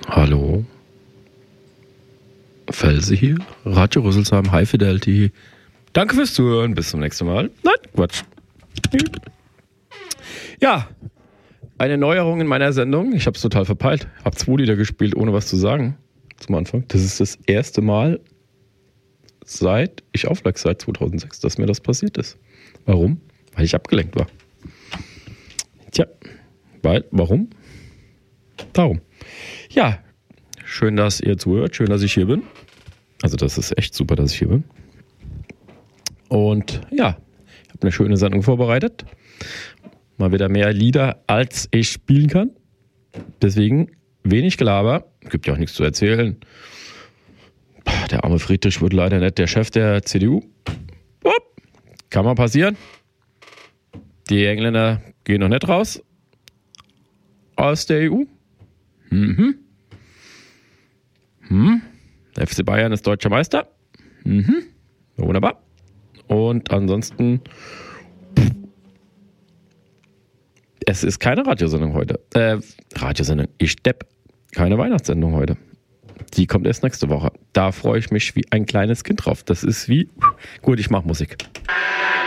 Hallo. Felsi hier. Radio Rüsselsheim, High Fidelity. Danke fürs Zuhören. Bis zum nächsten Mal. Nein, Quatsch. Ja, eine Neuerung in meiner Sendung. Ich habe es total verpeilt. Ich habe 2 Lieder gespielt, ohne was zu sagen. Zum Anfang. Das ist das erste Mal seit 2006, dass mir das passiert ist. Warum? Weil ich abgelenkt war. Tja, warum? Darum. Ja, schön, dass ihr zuhört. Schön, dass ich hier bin. Also das ist echt super, dass ich hier bin. Und ja, ich habe eine schöne Sendung vorbereitet. Mal wieder mehr Lieder, als ich spielen kann. Deswegen wenig Gelaber. Gibt ja auch nichts zu erzählen. Der arme Friedrich wird leider nicht der Chef der CDU. Kann mal passieren. Die Engländer gehen noch nicht raus aus der EU. Der FC Bayern ist deutscher Meister. Wunderbar. Und ansonsten, es ist keine Radiosendung heute. Keine Weihnachtssendung heute. Die kommt erst nächste Woche. Da freue ich mich wie ein kleines Kind drauf. Das ist wie, gut, ich mache Musik.